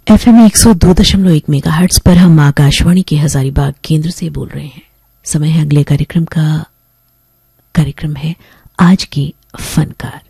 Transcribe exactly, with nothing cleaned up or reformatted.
FM एक सौ दो दशमलव एक मेगाहर्ट्ज पर हम आकाशवाणी के हजारीबाग केंद्र से बोल रहे हैं। समय है अगले कार्यक्रम का। कार्यक्रम है आज के फनकार।